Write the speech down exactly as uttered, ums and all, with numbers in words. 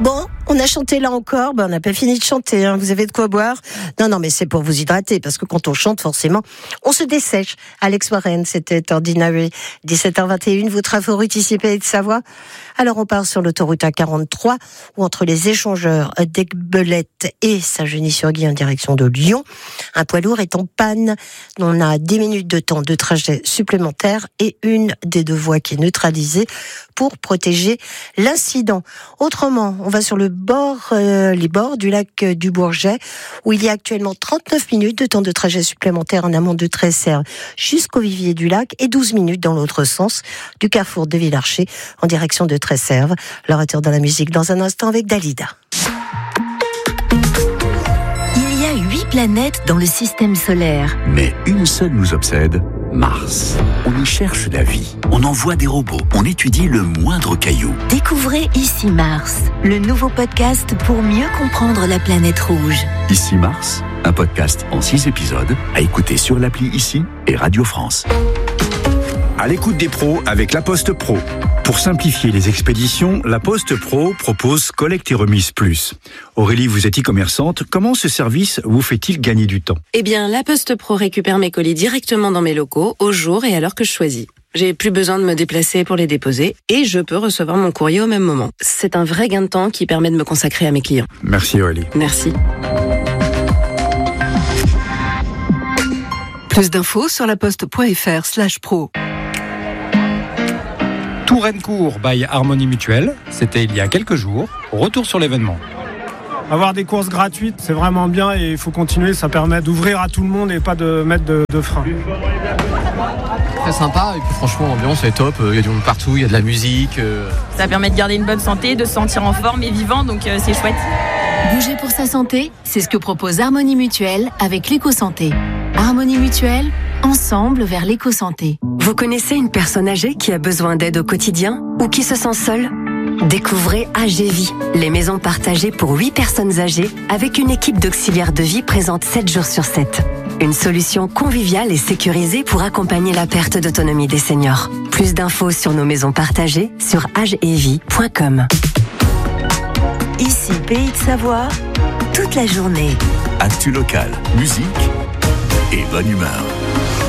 Bon, on a chanté là encore, ben on n'a pas fini de chanter, hein. Vous avez de quoi boire? Non, non, mais c'est pour vous hydrater, parce que quand on chante, forcément, on se dessèche. Alex Warren, c'était Ordinary, dix-sept heures vingt et une, votre favorite ici, Pays de Savoie. Alors on part sur l'autoroute A quarante-trois, où entre les échangeurs d'Aiguebelette et Saint-Genis-sur-Guye en direction de Lyon, un poids lourd est en panne. On a dix minutes de temps de trajet supplémentaire et une des deux voies qui est neutralisée pour protéger l'incident. Autrement, on va sur le bord, euh, les bords du lac du Bourget, où il y a actuellement trente-neuf minutes de temps de trajet supplémentaire en amont de Tresserre jusqu'au Vivier du Lac et douze minutes dans l'autre sens du carrefour de Villarcher en direction de Tresserre. Le retour dans la musique dans un instant avec Dalida. Il y a huit planètes dans le système solaire. Mais une seule nous obsède, Mars. On y cherche la vie, on envoie des robots, on étudie le moindre caillou. Découvrez Ici Mars, le nouveau podcast pour mieux comprendre la planète rouge. Ici Mars, un podcast en six épisodes à écouter sur l'appli Ici et Radio France. À l'écoute des pros avec La Poste Pro. Pour simplifier les expéditions, La Poste Pro propose Collecte et Remise Plus. Aurélie, vous êtes e-commerçante. Comment ce service vous fait-il gagner du temps? Eh bien, La Poste Pro récupère mes colis directement dans mes locaux, au jour et à l'heure que je choisis. J'ai plus besoin de me déplacer pour les déposer et je peux recevoir mon courrier au même moment. C'est un vrai gain de temps qui permet de me consacrer à mes clients. Merci Aurélie. Merci. Plus d'infos sur laposte.fr slash pro. Touraine-Court by Harmonie Mutuelle, c'était il y a quelques jours. Retour sur l'événement. Avoir des courses gratuites, c'est vraiment bien et il faut continuer, ça permet d'ouvrir à tout le monde et pas de mettre de, de frein. Très sympa et puis franchement l'ambiance est top, il y a du monde partout, il y a de la musique. Ça permet de garder une bonne santé, de se sentir en forme et vivant, donc euh, c'est chouette. Bouger pour sa santé, c'est ce que propose Harmonie Mutuelle avec l'éco-santé. Harmonie Mutuelle, ensemble vers l'éco-santé. Vous connaissez une personne âgée qui a besoin d'aide au quotidien ou qui se sent seule? Découvrez A G Vie, les maisons partagées pour huit personnes âgées avec une équipe d'auxiliaires de vie présente sept jours sur sept. Une solution conviviale et sécurisée pour accompagner la perte d'autonomie des seniors. Plus d'infos sur nos maisons partagées sur agevie point com. Ici, Pays de Savoie, toute la journée. Actu local, musique et bonne humeur.